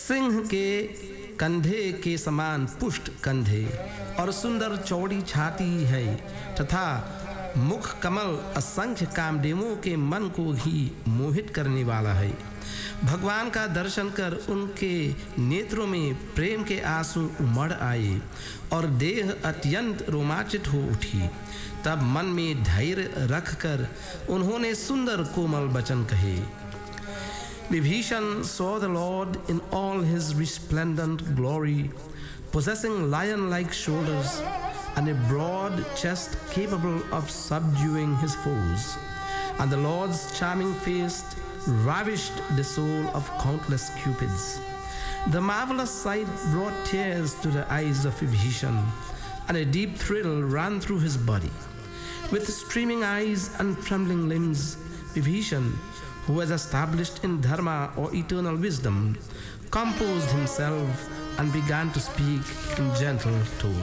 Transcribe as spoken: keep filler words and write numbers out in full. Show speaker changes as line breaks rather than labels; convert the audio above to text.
सिंह के कंधे के समान पुष्ट कंधे और सुंदर चौड़ी छाती है तथा मुख कमल असंख्य कामदेवों के मन को ही मोहित करने वाला है। भगवान का दर्शन कर उनके नेत्रों में प्रेम के आंसू उमड़ आए और देह अत्यंत रोमांचित हो उठी। तब मन में धैर्य रखकर उन्होंने सुंदर कोमल वचन कहे। Vibhishan saw the Lord in all his resplendent glory, possessing lion-like shoulders and a broad chest capable of subduing his foes. And the Lord's charming face ravished the soul of countless cupids. The marvelous sight brought tears to the eyes of Vibhishan, and a deep thrill ran through his body. With streaming eyes and trembling limbs, Vibhishan, who was established in dharma or eternal wisdom, composed himself and began to speak in gentle tones.